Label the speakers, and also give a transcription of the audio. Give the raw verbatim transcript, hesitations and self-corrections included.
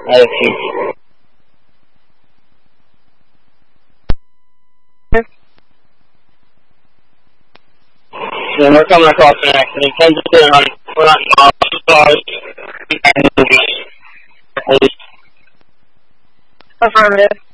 Speaker 1: I have few. Yeah, we're coming across an accident. ten to ten, honey. We're not involved. Sorry. Affirmative.